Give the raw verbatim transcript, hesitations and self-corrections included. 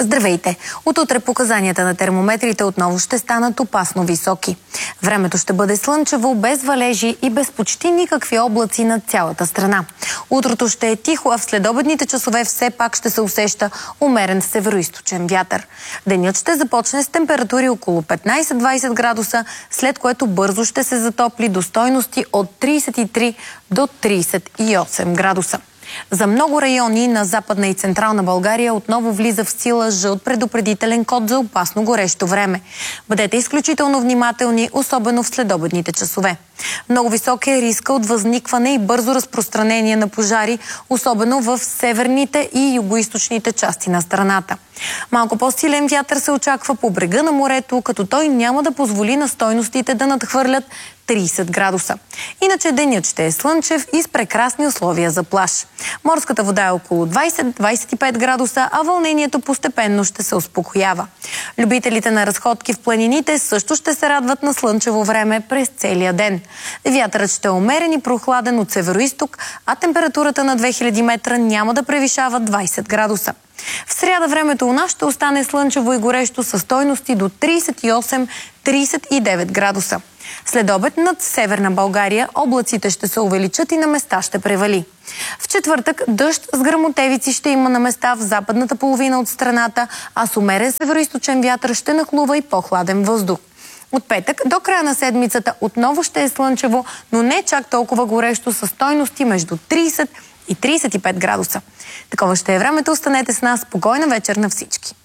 Здравейте! От утре показанията на термометрите отново ще станат опасно високи. Времето ще бъде слънчево, без валежи и без почти никакви облаци над цялата страна. Утрото ще е тихо, а в следобедните часове все пак ще се усеща умерен североизточен вятър. Денят ще започне с температури около петнайсет-двайсет градуса, след което бързо ще се затопли до стойности от трийсет и три до трийсет и осем градуса. За много райони на Западна и Централна България отново влиза в сила жълт предупредителен код за опасно горещо време. Бъдете изключително внимателни, особено в следобедните часове. Много висок е риска от възникване и бързо разпространение на пожари, особено в северните и югоизточните части на страната. Малко по-силен вятър се очаква по брега на морето, като той няма да позволи на стойностите да надхвърлят трийсет градуса. Иначе денят ще е слънчев и с прекрасни условия за плаж. Морската вода е около двайсет-двайсет и пет градуса, а вълнението постепенно ще се успокоява. Любителите на разходки в планините също ще се радват на слънчево време през целия ден. Вятърът ще е умерен и прохладен от североизток, а температурата на две хиляди метра няма да превишава двайсет градуса. В сряда времето у нас ще остане слънчево и горещо със стойности до трийсет и осем - трийсет и девет градуса. След обед над Северна България облаците ще се увеличат и на места ще превали. В четвъртък дъжд с гръмотевици ще има на места в западната половина от страната, а с умерен североизточен вятър ще нахлува и по-хладен въздух. От петък до края на седмицата отново ще е слънчево, но не чак толкова горещо, със стойности между трийсет и трийсет и пет градуса. Такова ще е времето. Останете с нас. Спокойна вечер на всички!